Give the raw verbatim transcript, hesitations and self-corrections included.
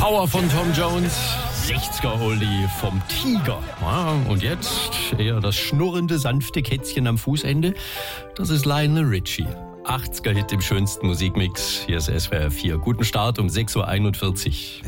Power von Tom Jones, sechziger-Oldie vom Tiger. Ja, und jetzt eher das schnurrende, sanfte Kätzchen am Fußende. Das ist Lionel Richie. achtziger-Hit im schönsten Musikmix. Hier ist S W R vier. Guten Start um sechs Uhr einundvierzig.